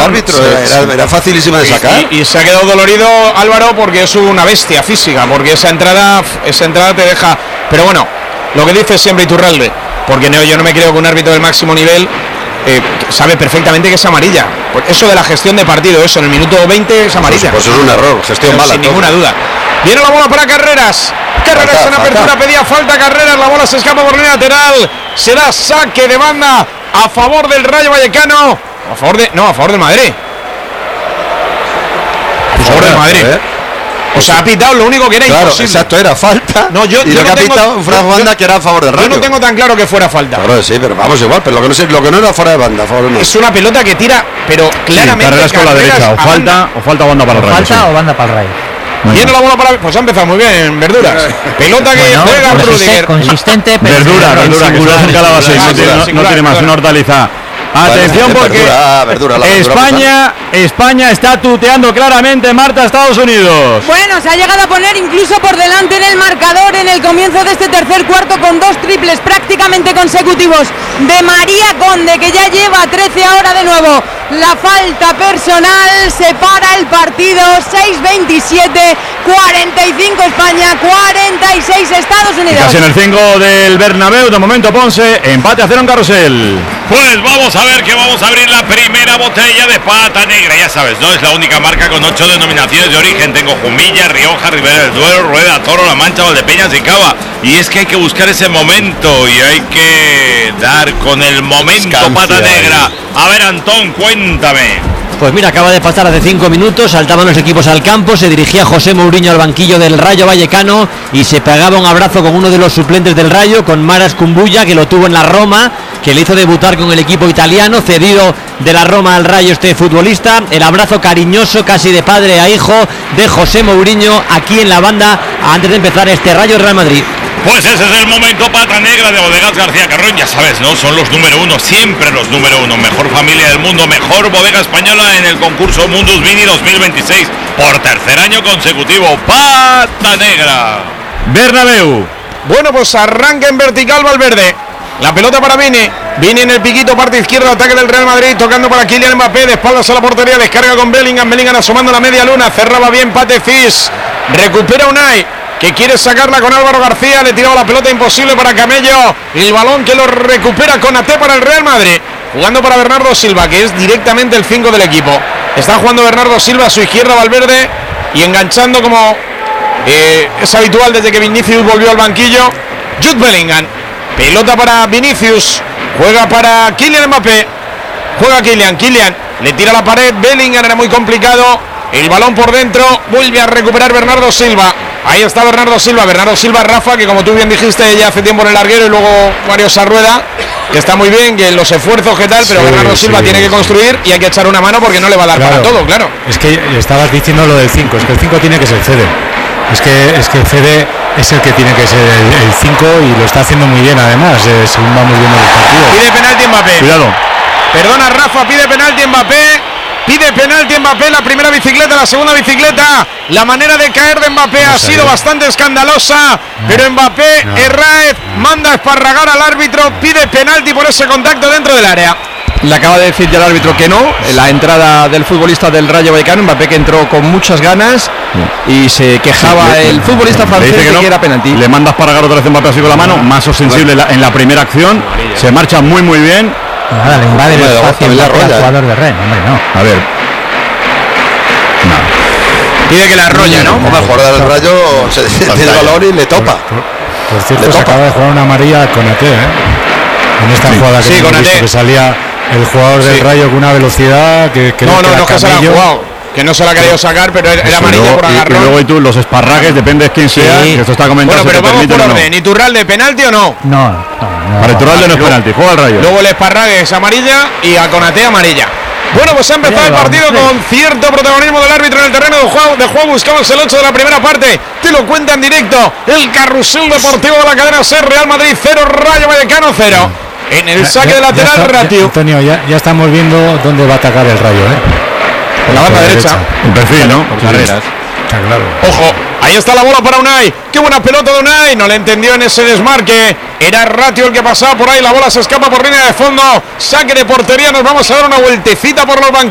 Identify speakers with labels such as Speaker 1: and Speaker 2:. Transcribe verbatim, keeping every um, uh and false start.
Speaker 1: árbitro, era, era facilísima de sacar.
Speaker 2: Y, y se ha quedado dolorido Álvaro porque es una bestia física, porque esa entrada, esa entrada te deja. Pero bueno, lo que dice siempre Iturralde, porque no, yo no me creo que un árbitro del máximo nivel eh, sabe perfectamente que es amarilla. Pues eso de la gestión de partido, eso en el minuto veinte es amarilla.
Speaker 1: Pues, pues es un error, gestión
Speaker 2: Pero
Speaker 1: mala.
Speaker 2: Sin ninguna todo. duda. Viene la bola para Carreras. Carreras falta, en apertura, falta. pedía falta Carreras, la bola se escapa por línea lateral. Será saque de banda a favor del Rayo Vallecano. A favor de. No, a favor del Madrid. A favor del Madrid. ¿Eh? O sea, ha pitado lo único que era
Speaker 1: claro,
Speaker 2: imposible.
Speaker 1: Exacto, era falta.
Speaker 2: No, yo,
Speaker 1: y
Speaker 2: yo
Speaker 1: lo
Speaker 2: no
Speaker 1: que ha
Speaker 2: tengo,
Speaker 1: pitado fuera de banda yo, que era a favor del Rayo.
Speaker 2: Yo no tengo tan claro que fuera falta.
Speaker 1: Claro, sí, pero vamos igual, pero lo que no sé, lo que no era fuera de banda, a favor no.
Speaker 2: Es una pelota que tira, pero claramente.
Speaker 3: Sí, Carreras con la derecha, o falta, o falta o banda para el Rayo.
Speaker 4: Falta
Speaker 3: sí.
Speaker 4: o banda para el Rayo.
Speaker 2: Bueno. Viene la bola para. Pues ha empezado muy bien, Verduras. Pelota que
Speaker 4: bueno,
Speaker 2: juega Rudiger.
Speaker 4: Consistente, pero.
Speaker 3: Verdura, verdura, que es un calabacín, no, tiene, no, no tiene más, una hortaliza. Atención porque
Speaker 1: verdura, verdura, la
Speaker 3: España, verdura, España está tuteando claramente Marta a Estados Unidos.
Speaker 5: Bueno, se ha llegado a poner incluso por delante en el marcador en el comienzo de este tercer cuarto con dos triples prácticamente consecutivos de María Conde, que ya lleva trece ahora de nuevo. La falta personal separa el partido. Seis veintisiete, cuarenta y cinco España, cuarenta y seis Estados Unidos.
Speaker 3: Y casi en el cinco del Bernabéu, de momento Ponce, empate a cero en Carrusel.
Speaker 6: Pues vamos a ver que vamos a abrir la primera botella de pata negra. Ya sabes, no es la única marca con ocho denominaciones de origen. Tengo Jumilla, Rioja, Ribera del Duero, Rueda, Toro, La Mancha, Valdepeñas y Cava. Y es que hay que buscar ese momento y hay que dar con el momento Escancia, pata negra. A ver, Antón, cuéntame.
Speaker 7: Pues mira, acaba de pasar hace cinco minutos, saltaban los equipos al campo, se dirigía José Mourinho al banquillo del Rayo Vallecano y se pegaba un abrazo con uno de los suplentes del Rayo, con Maras Kumbulla, que lo tuvo en la Roma, que le hizo debutar con el equipo italiano, cedido de la Roma al Rayo este futbolista. El abrazo cariñoso, casi de padre a hijo, de José Mourinho aquí en la banda antes de empezar este Rayo Real Madrid.
Speaker 6: Pues ese es el momento pata negra de Bodegas García Carrón, ya sabes, ¿no? Son los número uno, siempre los número uno. Mejor familia del mundo, mejor bodega española en el concurso Mundus Mini dos mil veintiséis. Por tercer año consecutivo, pata negra.
Speaker 3: Bernabéu.
Speaker 2: Bueno, pues arranca en vertical Valverde. La pelota para Vini. Vini en el piquito, parte izquierda, ataque del Real Madrid, tocando para Kylian Mbappé, de espaldas a la portería, descarga con Bellingham. Bellingham asomando la media luna, cerraba bien Pate Cis. Recupera Unai, que quiere sacarla con Álvaro García, le tiraba la pelota imposible para Camello, el balón que lo recupera Konaté para el Real Madrid, jugando para Bernardo Silva, que es directamente el cinco del equipo. Está jugando Bernardo Silva a su izquierda, Valverde, y enganchando como eh, es habitual desde que Vinicius volvió al banquillo, Jude Bellingham. Pelota para Vinicius, juega para Kylian Mbappé, juega Kylian, Kylian le tira la pared, Bellingham, era muy complicado, el balón por dentro, vuelve a recuperar Bernardo Silva. Ahí está Bernardo Silva, Bernardo Silva, Rafa, que como tú bien dijiste ya hace tiempo en el larguero, y luego Mario Sarrueda, que está muy bien, que los esfuerzos que tal, pero sí, Bernardo Silva sí, tiene que construir y hay que echar una mano porque no le va a dar claro, para todo, claro.
Speaker 8: Es que estabas diciendo lo del cinco, es que el cinco tiene que ser Fede. Es que es que Fede es el que tiene que ser el cinco y lo está haciendo muy bien además, eh, según vamos viendo los partidos.
Speaker 2: Pide penalti Mbappé.
Speaker 3: Cuidado.
Speaker 2: Perdona Rafa, pide penalti Mbappé. Pide penalti Mbappé, la primera bicicleta, la segunda bicicleta. La manera de caer de Mbappé ha sido bastante escandalosa, no, pero Mbappé, no. Herráez, manda a esparragar al árbitro, pide penalti por ese contacto dentro del área.
Speaker 9: Le acaba de decir ya el árbitro que no, la entrada del futbolista del Rayo Vallecano, Mbappé, que entró con muchas ganas y se quejaba sí, el futbolista francés
Speaker 3: que,
Speaker 9: que,
Speaker 3: no,
Speaker 9: que era penalti.
Speaker 3: Le manda a esparragar otra vez Mbappé así con la mano, más ostensible en la primera acción, se marcha muy muy bien.
Speaker 4: Nada, le invade el espacio al jugador de Rennes, hombre, no.
Speaker 3: A ver.
Speaker 2: No. Pide que la arrolla, ¿no?
Speaker 1: Como el jugador del Rayo se tiene el balón y le topa.
Speaker 8: Por, por, por cierto, se acaba de jugar una amarilla con Konaté, ¿eh? En esta sí, jugada que,
Speaker 2: sí,
Speaker 8: hemos visto, que salía el jugador del sí. Rayo con una velocidad que, que
Speaker 2: no, no, no, que se la ha jugado. Que no se la ha querido sacar, pero era amarilla por agarrón.
Speaker 3: Y, y luego y tú, los esparragues, depende de quién sea, sí. que esto está comentando.
Speaker 2: Bueno, pero vamos por orden.
Speaker 3: No.
Speaker 2: ¿Iturralde penalti o no?
Speaker 4: No, no, no.
Speaker 3: Para Iturralde no es penalti, juega al Rayo.
Speaker 2: Luego el esparrague es amarilla y a Konaté amarilla. Bueno, pues ha empezado el partido con cierto protagonismo del árbitro en el terreno de juego. De juego buscamos el ocho de la primera parte. Te lo cuenta en directo el Carrusel Deportivo de la cadena SER. Real Madrid cero, Rayo Vallecano cero. En el saque
Speaker 8: ya,
Speaker 2: de lateral,
Speaker 8: ya está,
Speaker 2: Ratio.
Speaker 8: Ya, Antonio, ya, ya estamos viendo dónde va a atacar el Rayo, ¿eh?
Speaker 2: Por la banda derecha. derecha.
Speaker 3: En perfil, ¿no?
Speaker 2: Por carreras.
Speaker 8: Está claro.
Speaker 2: Ojo, ahí está la bola para Unai. Qué buena pelota de Unai. No le entendió en ese desmarque. Era Ratio el que pasaba por ahí. La bola se escapa por línea de fondo. Saque de portería. Nos vamos a dar una vueltecita por los banquillos.